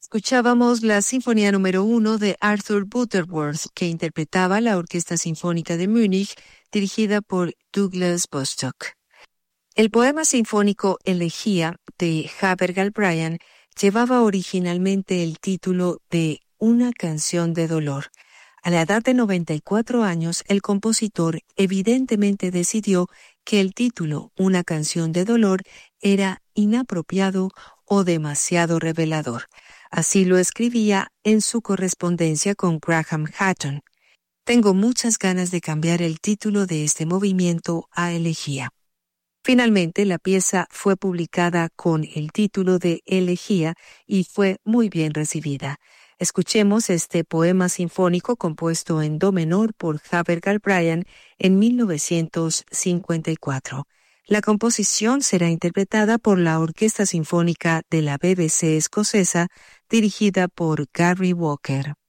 Escuchábamos la Sinfonía número 1 de Arthur Butterworth, que interpretaba la Orquesta Sinfónica de Múnich, dirigida por Douglas Bostock. El poema sinfónico Elegía de Haber Galbraith llevaba originalmente el título de Una canción de dolor. A la edad de 94 años, el compositor evidentemente decidió que el título Una canción de dolor era inapropiado o demasiado revelador. Así lo escribía en su correspondencia con Graham Hatton. Tengo muchas ganas de cambiar el título de este movimiento a Elegía. Finalmente, la pieza fue publicada con el título de Elegía y fue muy bien recibida. Escuchemos este poema sinfónico compuesto en do menor por Haber Galbraith en 1954. La composición será interpretada por la Orquesta Sinfónica de la BBC escocesa, dirigida por Gary Walker.